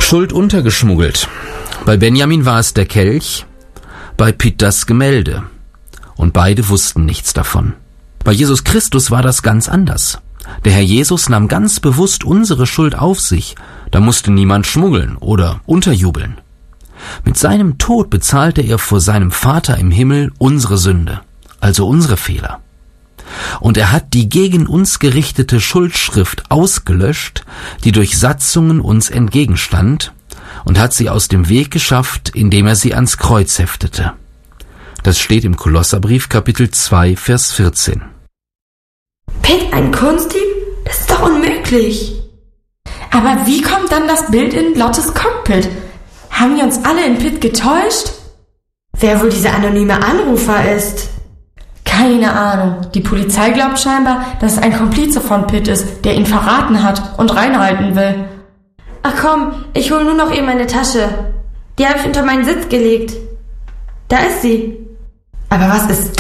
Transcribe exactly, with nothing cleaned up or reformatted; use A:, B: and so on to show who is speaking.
A: Schuld untergeschmuggelt. Bei Benjamin war es der Kelch, bei Pitt das Gemälde. Und beide wussten nichts davon. Bei Jesus Christus war das ganz anders. Der Herr Jesus nahm ganz bewusst unsere Schuld auf sich. Da musste niemand schmuggeln oder unterjubeln. Mit seinem Tod bezahlte er vor seinem Vater im Himmel unsere Sünde, also unsere Fehler. Und er hat die gegen uns gerichtete Schuldschrift ausgelöscht, die durch Satzungen uns entgegenstand, und hat sie aus dem Weg geschafft, indem er sie ans Kreuz heftete. Das steht im Kolosserbrief Kapitel zwei, Vers vierzehn.
B: Pitt, ein Kunstdieb? Das ist doch unmöglich.
C: Aber wie kommt dann das Bild in Lottes Cockpit? Haben wir uns alle in Pitt getäuscht?
B: Wer wohl dieser anonyme Anrufer ist?
C: Keine Ahnung. Die Polizei glaubt scheinbar, dass es ein Komplize von Pitt ist, der ihn verraten hat und reinhalten will.
B: Ach komm, ich hol nur noch eben meine Tasche. Die habe ich unter meinen Sitz gelegt. Da ist sie. Aber was ist